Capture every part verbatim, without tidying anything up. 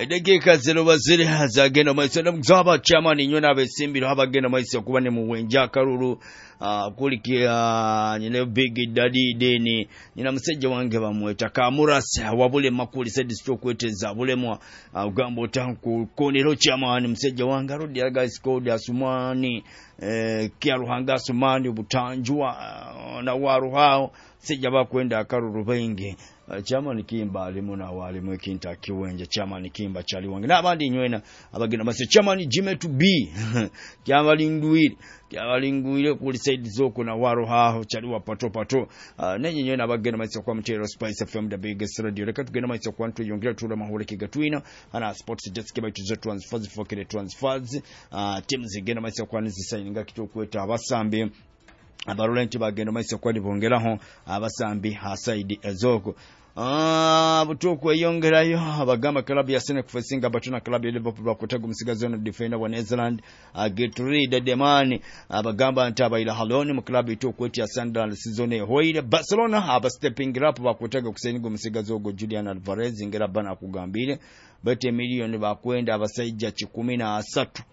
Edekika zero baziri hazagenda maiso namzaba chairman nyona abesimbiro abagenda maiso kuba ne muwenja karuru kulikia nyine big daddy deni nyina musejja wange bamweta kamurasa wabule makuli said stroke kweteza bulemwa ugambo tanku konero chairman musejja wange rodi guys code asumani eh kyaruhanga asumani butanjwa na waru hao sejja bakwenda akaruru benge chairman Kimba alimu na walimu kinta kiwenje chairman Kimba chali wange nabandi nywena abagenda base chairman Jime to be kyabalinduire kyabalinguire kuli side zoko na waro haho chali wa pato pato uh, nenye nywena abagenda base kwa Mtero Spice F M the biggest radio reka tugenda base kwa ntu yongera tula mahore kigatwina ana sports desk by to transfers for kile transfers uh, teams zigenda base kwa nizi signing kitokweta abasambe abarolenti bagenda base kwa dibongeraho abasambi ha side ezoko Ah butuko yongerayo abagamba club ya Arsenal kufasinga batuna club ya Liverpool bakutaga umusigazi wa defender wa Netherlands get rid the man abagamba ntabayira haloni mu club itoko ya Sunderland season ehoire Barcelona aba stepping up bakutaga kusainiga umusigazi wa Julian Alvarez ingera bana kugambire bete milioni bakwenda abasajja kikumi na tatu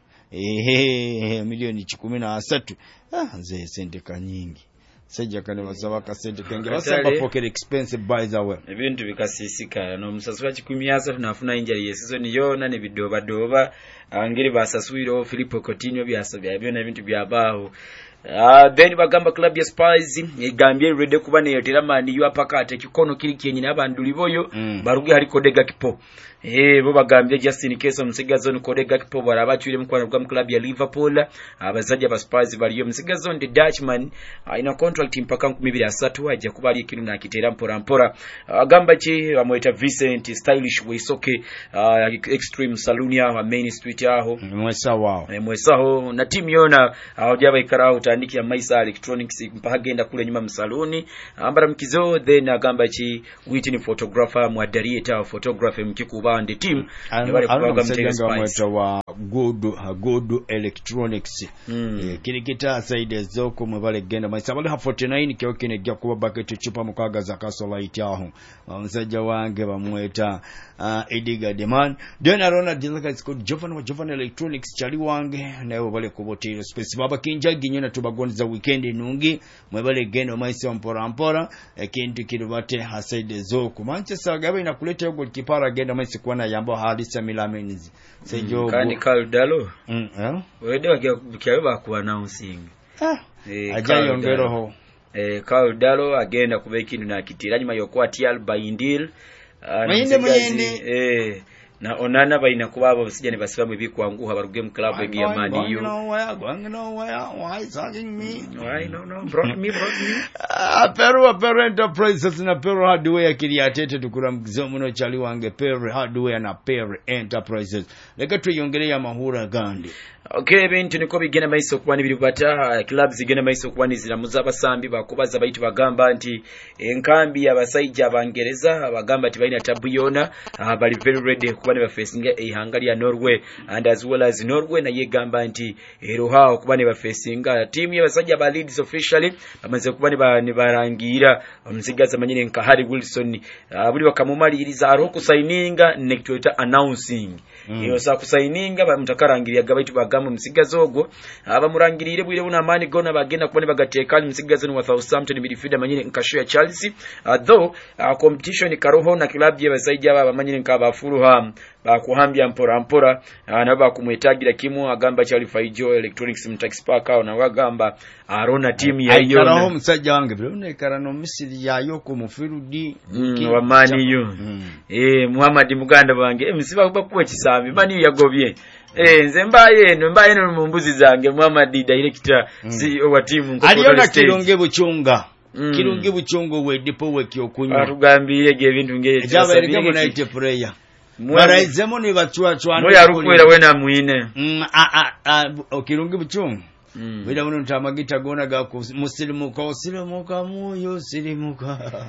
ehe milioni kikumi na tatu ah nze sente kanyingi Seja kane basaba kasente kenge basaba pocket expensive by the way ebintu bikasisika no musasula kikumi na tatu nafuna injury season yona ne bidoba doba angiri basasuiro Filippo Coutinho byasabya ebyo na bintu byabaho ah then bagamba club ya Spurs egambye ready kuba ne yotera mani yu apakate kikono kiri kyenyi nabanduli boyo mm. baruge hari kodega kipo eh bo bagambye Justin Keso musigazo kodega kipo barabachwire mukwana rwa club ya Liverpool abazajja ba Spurs baliyo musigazo ndi Dutchman ina contract mpaka nkumi asatu ajja kuba ali kinu na kitera mpora mpora agamba chi bamweta Vincent Stylish Weisoke uh, Extreme Salonia wa Main Street aho mwesa wao mwesa ho na team yona hawajaba ikarao utandiki ya Maisa Electronics mpaka genda kule nyuma msaloni ambara mkizo then agamba chi witini photographer mwadarieta photographer mkikuba and the team wale kubaga mtega wa good good electronics mm. e, kile kita side zoko mwale genda Maisa wale forty-nine kyo kinejja kuba bucket chupa mukaga za Castle aho omusajja wange bamweta uh, Ediga Deman then arona dilaka is called Jovan wa Jovan Electronics chali wange nayo wale kubotira space baba kinja ginyona tubagonza weekend nungi mwebale gendo Maisa mpora mpora ekintu kirubate hasaide zoko Manchester gabe inakuleta yogo kipara genda Maisa kuona yambo halisa milamenizi sejo mm, kandi Caldalo mm eh wede wakiyawe bakuwa announcing ah e, ajayo ngero ho eh Caldalo agenda kuba ikintu nakitira nyuma yokuwa Tial Bayindil mayinde mayinde eh na onana baina kuba abo basijane basibamu bikwanguha baruge mu club egi ya Man U no way going nowhere why talking me why no no brought me brought me ah Peru Peru Enterprises na Peru Hardware kiliatete tukura mgizo muno chali wange Peru Hardware na Peru Enterprises leka tuyongere ya mahura gandi okay bintu niko bigena maiso kuba nibiri bata clubs zigena maiso kuba niziramuza abasambi bakubaza bayitu bagamba nti enkambi y'abasajja abangereza abagamba ati baina tabuyona bali very ready kuba ne bafacing ehanga lya Norway and as well as Norway na yegamba nti ero hao kuba ne bafacing team y'abasajja ba Leeds officially bamaze kuba ne barangira omusigaza manyine nka Harry Wilson buli bakamumaliriza aro kusaininga nekitweta announcing mm. iyo sa kusaininga bamutakarangirya gabayitu bagamba musigazo ogwo abamurangirire bwire buna amani gona bagenda kubone bagatekali musigazo ni wa Southampton midfielder manyine nkasho ya Chelsea uh, though uh, competition karoho na club ye basajja baba manyine nkaba Fulham bakuhambya mpora mpora uh, naba kumwetagira kimu agamba Charlie Faijo Electronics mtax park au na wagamba arona team ya hiyo karaho musajja wange bone karano Misiri yayo ko mufirudi mm, wa Man U mm. eh Muhammad Muganda bange msiba kuba kuwa kisambi Man U yagobye Eh nze mbaye no mbaye no mumbuzi zange Muhammad director mm. C E O wa timu nko aliona kilonge buchunga mm. kilonge buchungo we dipo we kyokunywa atugambire ge bintu ngeye jaba erige mu night prayer maraizemo ni bachwa chwa no yarukwera we na muine mm a a okilonge buchunga mm. Bila uno ntamagita gona ga musilimuka osilimuka muyo silimuka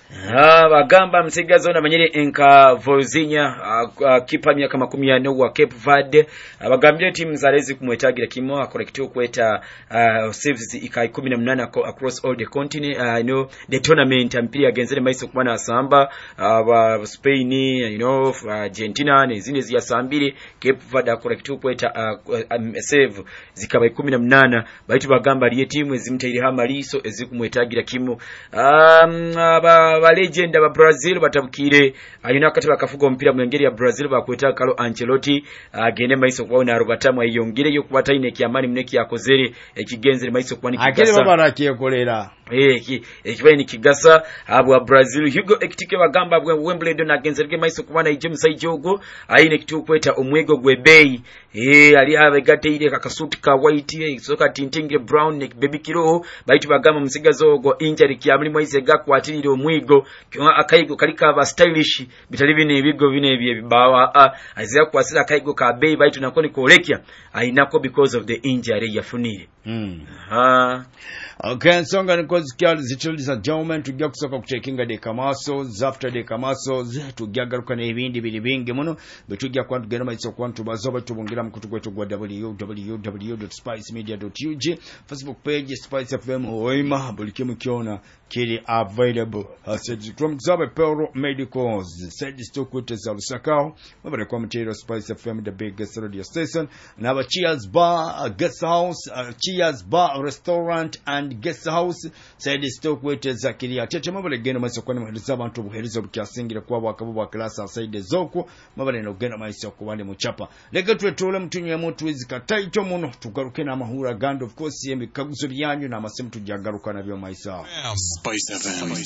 Ah, bagamba msigazo na manyere enka Vozinya uh, uh, kipa miaka makumi ane wa Cape Verde abagambye uh, timu zalezi kumwetagira kimo akorekitiwa kweta uh, saves ikai kumi na munane across all the continent uh, you know the tournament mpira agenzele maiso kumana asamba uh, Spain you know uh, Argentina nezine zia sambiri Cape Verde akorekitiwa kweta uh, uh, um, save zikabai kumi na munane baitu bagamba liye timu ezimtairi hamaliso ezikumwetagira kimo um, aba ba legend aba Brazil batabukire ayina kati bakafuga mpira mu ngeri ya Brazil bakweta Carlo Ancelotti agende maiso kwa na rubatamu ayongere yo kubata ine kiamani mneki yakozere ekigenzere maiso kwa ni kigasa akiri babara kiyekolera eh ki ekibaye ni kigasa abo Brazil Hugo Ekitike bagamba bwe Wimbledon agenzerege maiso kwa na James Ijogo ayine kitu kweta omwego gwe bay eh ali habe gate ile kakasuti ka white eh soka tintingire brown ne baby kiro baitu bagamba musigazo go injury kiamani maize gakwatirire omwigo kyo akayigo kalika aba stylish bitali bine ebigo bine ebye bibawa azira kwasira akayigo ka bay baitu nakoni kolekya ainako because of the injury yafunire mm. ha okay nsonga nkozikya zichiliza gentlemen tujja kusoka kuchekinga de kamaso after de kamaso tujagaruka ne ibindi bili bingi muno betujja kwantu gena maiso kwantu bazoba tubungira mkutu kwetu gwa w w w dot spice media dot u g Facebook page Spice F M oima bulikimu kiona kiri available asedi from Zabe Pearl Medicals said stock with za Lusakao mabare kwa mtero Spice F M the biggest radio station na ba Cheers Bar guest house uh, Cheers Bar restaurant and guest house said stock with za kiri atete mabare gena maiso kwa mhaliza abantu buherizo bukyasingira kwa bakabu ba class aside zoko mabare no gena maiso kwa wale muchapa leka twetole mtunye muntu izikataito muno tugaruke na mahura gand of course yemi kaguzo byanyu na masemu tujagaruka na byo maisa Spice F M.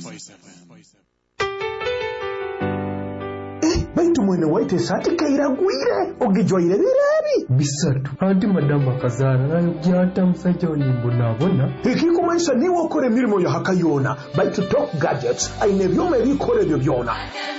Baitu mwene waite sati kaira gwire ogijoire birari bisatu handi madama kazana nayo byata musajja olimbo nabona ikiko maisha niwo okore mirimo ya hakayona baitu Top Gadgets aine byome bikore byo byona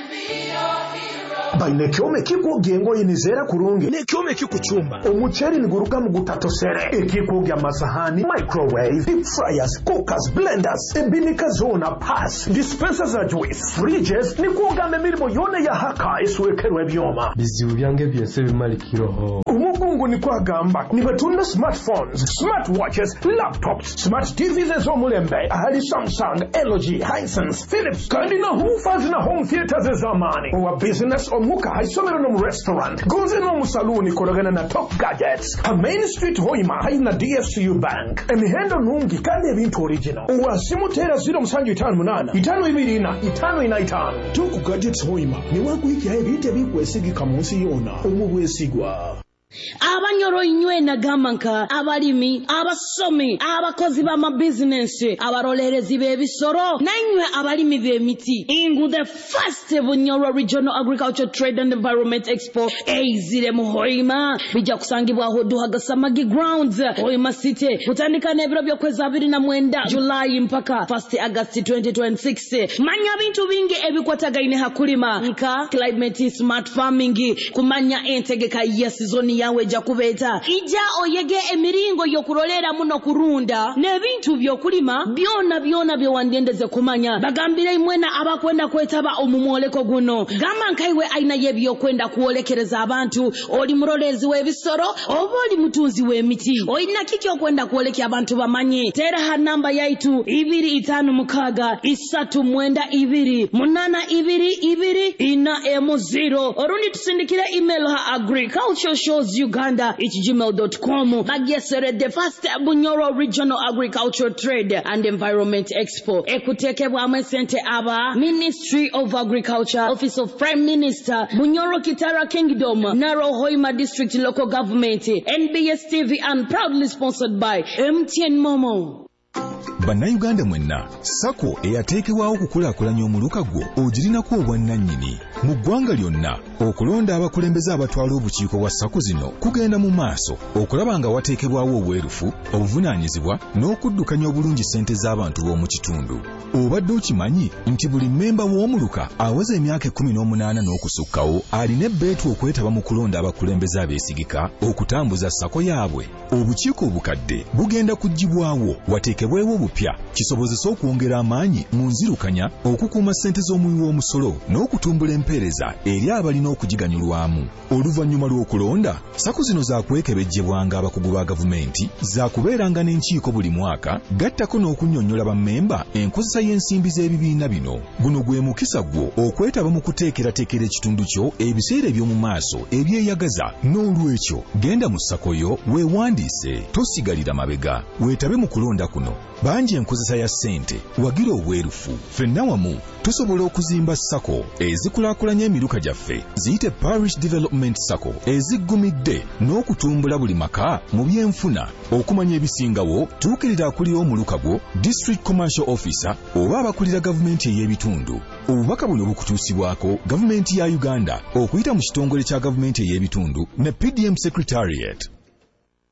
baine kyome kiko gengo yinizera kurungi ne kyome kikuchumba omucheri niguruka mu gutatosere ikiko gya masahani microwave deep fryers cookers blenders ebinika zona pass dispensers za juice fridges nikugambe mirimo yone ya haka iswekerwe byoma bizibu byange byese bimalikiroho umugungu ni kwagamba ni batunda smartphones smartwatches laptops smart T Vs zo mulembe ahali Samsung L G Hisense Philips kandi na hoofers na home theaters zamani wa business omuka haisomero no restaurant goze no musaluni koragana na Top Gadgets a Main Street Hoima haina D F C U Bank emihendo nungi kandi ebintu original wa simutera zero musanju itanu munana itanu ibiri na itanu ina itanu Top Gadgets Hoima ni wakuiki hae bite bikwesigi kamunsi yona omubwesigwa abanyoro inywe na gamanka abalimi abasomi abakozi ba ma business abarolerezi bebisoro nanywe abalimi bemiti ingu the first Bunyoro Regional Agriculture Trade and Environment Expo eizire mu Hoima bija kusangibwa aho duhagasamagi grounds Hoima City kutandika nebiro byo kwezi abiri na mwenda July mpaka first August twenty twenty-six manya bintu bingi ebikwatagaine hakulima nka climate smart farming kumanya entegeka ya season yawe jakubeta ija oyege emiringo yokurolera muno kurunda nebintu byokulima byona byona byo wandendeze kumanya bagambire imwena abakwenda kwetaba omumoleko guno gama nkaiwe aina yebyo kwenda kuolekereza abantu oli murolezi webisoro oboli mutunzi wemiti oyina kikyo kwenda kuolekya abantu bamanye tera ha namba yaitu ibiri itanu mukaga isatu mwenda ibiri munana ibiri ibiri ina emu zero orundi tusindikire email ha agriculture shows Uganda at gmail dot com. Bagesere the first Bunyoro Regional Agriculture Trade and Environment Expo. Ekuteke bwamwe sente aba Ministry of Agriculture, Office of Prime Minister, Bunyoro Kitara Kingdom, Naro Hoima District Local Government, N B S T V, and proudly sponsored by M T N Momo. Bannayuganda mwenna sako eyateekebwawo okukulakulanya omuluka gwo ogirina ku obwannannyini mu ggwanga lyonna okulonda abakulembeze abatwala obukiiko bwa SACCO zino kugenda mu maaso okulaba nga wateekebwawo obwerufu, obuvunaanyizibwa n'okuddukanya obulungi ssente z'abantu b'omu kitundu. Obadde okimanyi nti buli mmemba w'omuluka aweza emyaka ekkumi n'omunaana n'okusukkawo alina ebbeetu okwetaba mu kulonda abakulembeze abeesigika okutambuza SACCO yaabwe. Obukiiko obukadde bugenda kuggyibwawo wateekebwewo obupya kisobozesa okwongera amaanyi mu nzirukanya, okukuuma ssente z'omuwi w'omusolo n'okutumbula empeereza eri abalina okugiganyulwamu. Oluvannyuma lw'okulonda, SACCO zino zaakwekebejjebwanga abakugu ba gavumenti, zaakubeeranga n'enkiiko buli mwaka, gattako n'okunnyonnyola bammemba enkozesa y'ensimbi z'ebibiina bino. Guno gwe mukisa gwo okwetaba mu kuteekerateekera ekitundu kyo ebiseera eby'omu maaso ebyeyagaza. N'olwekyo genda mu SACCO yo weewandiise, tosigalira mabega, weetabe mu kulonda kuno. Bangi enkozesa ya ssente, wagira obwerufu. Ffenna wamu tusobola okuzimba SACCO ezikulaakulanya emiruka gyaffe, ziyite Parish Development SACCO eziggumidde n'okutumbula buli maka mu byenfuna. Okumanya ebisingawo, tuukirira akulira omuluka gwo, District Commercial Officer oba abakulira gavumenti ey'ebitundu. Obubaka buno bukutuusibwako gavumenti ya Uganda okuyita mu kitongole kya gavumenti ey'ebitundu ne P D M Secretariat.